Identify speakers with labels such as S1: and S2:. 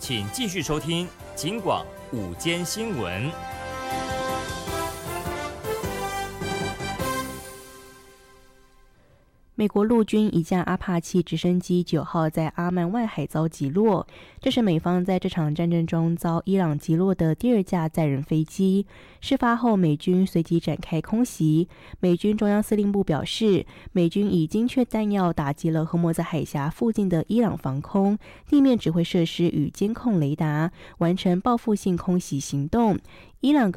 S1: 请继续收听警广午间新闻。
S2: 美国陆军一架阿帕奇直升机9号在阿曼外海遭击落，这是美方在这场战争中遭伊朗击落的第2架载人飞机。事发后，美军随即展开空袭。美军中央司令部表示，美军以精确弹药打击了荷姆兹海峡附近的伊朗防空、地面指挥设施与监控雷达，完成报复性空袭行动。伊朗